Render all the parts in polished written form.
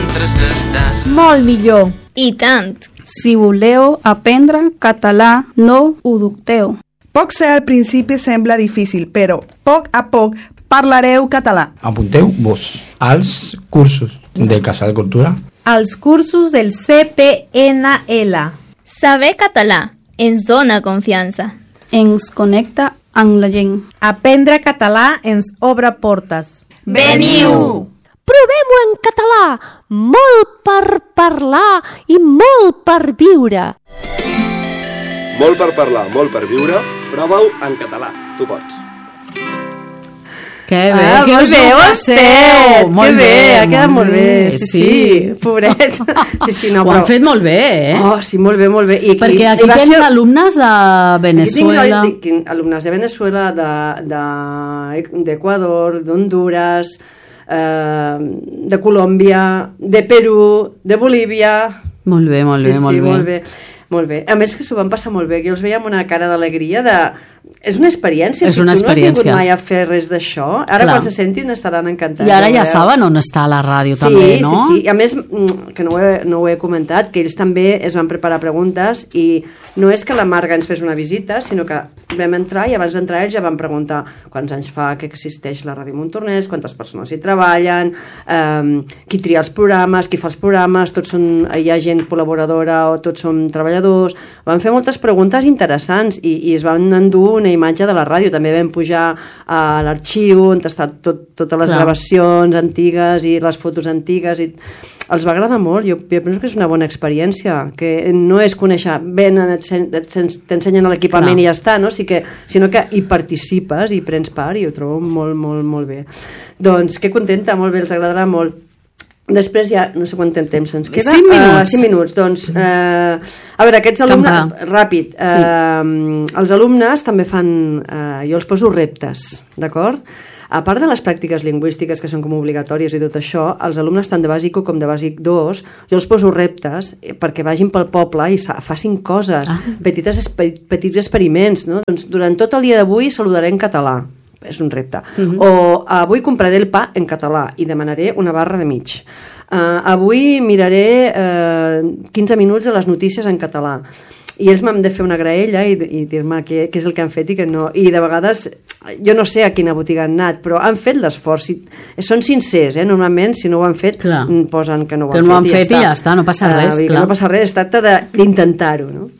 mentre estàs. Molt millor. I tant. Si voleu aprendre català, no ho dubteu. Potser al principi sembla difícil, però poc a poc parlareu català. Apunteu-vos als cursos de Casal Cultura. Als cursos del CPNL. Saber català ens dona confiança. Ens connecta amb la gent. Aprendre català ens obre portes. Veniu! Provem-ho en català, molt per parlar i molt per viure. Molt per parlar, molt per viure, prova-ho en català, tu pots. Que bé, que us ho passeu! Molt bé, ha quedat molt bé, sí, pobrets. Sí, no, ho han fet molt bé, eh? Oh, sí, molt bé, molt bé. Perquè aquí tens alumnes de Venezuela. Tinc alumnes de Venezuela, d'Equador, d'Honduras, de Colòmbia, de Perú, de Bolívia. Molt bé, molt bé, molt bé. Molt bé. A més que s'ho van passar molt bé, que jo els veia amb una cara d'alegria de... És una experiència. És una experiència. Si tu no has vingut mai a fer res d'això, ara quan se sentin estaran encantats. I ara ja saben on està la ràdio també, no? Sí. A més, que no ho he comentat, que ells també es van preparar preguntes i no és que la Marga ens fes una visita, sinó que vam entrar i abans d'entrar ells ja van preguntar quants anys fa que existeix la Ràdio Montornès, quantes persones hi treballen, qui tria els programes, qui fa els programes, hi ha gent col·laboradora o tots som treballadors. Van fer moltes preguntes interessants i es van endur una imatge de la ràdio. També vam pujar a l'arxiu on estan totes les gravacions antigues i les fotos antigues i els va agradar molt. Jo penso que és una bona experiència, que no és conèixer, t'ensenyen l'equipament i ja està, no? Sinó que hi participes i prens part i ho trobo molt, molt, molt bé. Doncs que contenta, molt bé, els agradarà molt. Després ja, no sé quant temps ens queda. 5 minuts. 5 minuts, doncs, a veure, aquests alumnes, ràpid, els alumnes també fan, jo els poso reptes, d'acord? A part de les pràctiques lingüístiques que són com obligatòries i tot això, els alumnes tant de bàsic 1 com de bàsic 2, jo els poso reptes perquè vagin pel poble i facin coses, petits experiments, no? Doncs durant tot el dia d'avui saludaré en català. És un repte. O avui compraré el pa en català i demanaré una barra de mig. Avui miraré 15 minuts de les notícies en català. I ells m'han de fer una graella i dir-me què és el que han fet i què no. I de vegades, jo no sé a quina botiga han anat, però han fet l'esforç. Són sincers, normalment, si no ho han fet, posen que no ho han fet. Que no ho han fet i ja està, no passa res. No passa res, es tracta d'intentar-ho, no?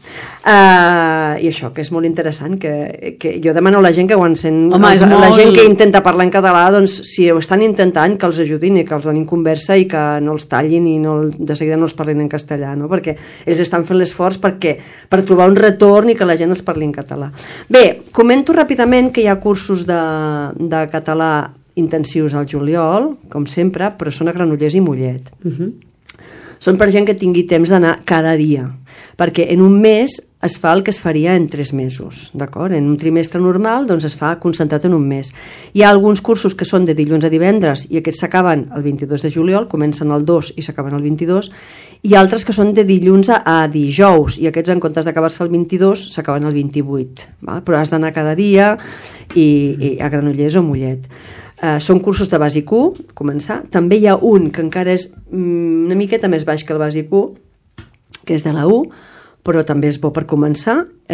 I això, que és molt interessant, que jo demano a la gent que quan sent la gent que intenta parlar en català, doncs si ho estan intentant, que els ajudin i que els donin conversa i que no els tallin i de seguida no els parlin en castellà, no? Perquè ells estan fent l'esforç per trobar un retorn i que la gent els parli en català. Bé, comento ràpidament que hi ha cursos de català intensius al juliol, com sempre, però són a Granollers i Mollet. Són per gent que tingui temps d'anar cada dia, perquè en un mes es fa el que es faria en 3 mesos, d'acord? En un trimestre normal doncs es fa concentrat en un mes. Hi ha alguns cursos que són de dilluns a divendres i aquests s'acaben el 22 de juliol, comencen el 2 i s'acaben el 22, i altres que són de dilluns a dijous i aquests en comptes d'acabar-se el 22 s'acaben el 28, val? Però has d'anar cada dia i a Granollers o Mollet. Són cursos de bàsic 1, començar. També hi ha un que encara és una miqueta més baix que el bàsic 1, que és de la 1, però també és bo per començar,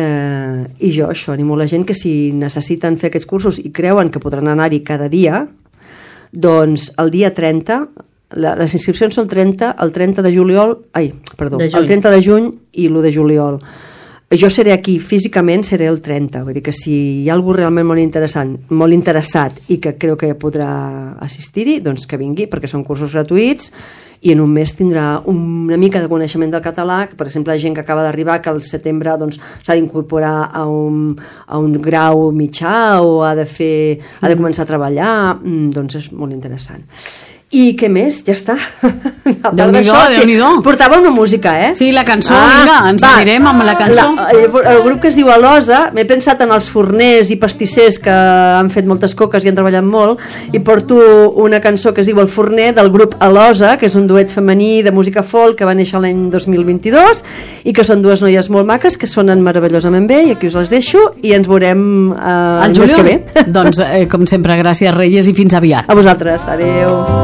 i jo això animo la gent que si necessiten fer aquests cursos i creuen que podran anar-hi cada dia, doncs el dia 30, les inscripcions són el 30 de juliol, el 30 de juny i l'1 de juliol. Jo seré aquí físicament, seré el 30, vull dir que si hi ha algú realment molt interessat i que creu que podrà assistir-hi, doncs que vingui, perquè són cursos gratuïts i en un mes tindrà una mica de coneixement del català, que per exemple la gent que acaba d'arribar que al setembre s'ha d'incorporar a un grau mitjà o ha de començar a treballar, doncs és molt interessant. I què més? Ja està. Déu-n'hi-do. Portava una música, Sí, la cançó, vinga, ens anirem amb la cançó. El grup que es diu Alosa, m'he pensat en els forners i pastissers que han fet moltes coques i han treballat molt, i porto una cançó que es diu El forner, del grup Alosa, que és un duet femení de música folk que va néixer l'any 2022 i que són dues noies molt maques que sonen meravellosament bé, i aquí us les deixo i ens veurem el mes que ve. Doncs, com sempre, gràcies, Reyes, i fins aviat. A vosaltres, adeu.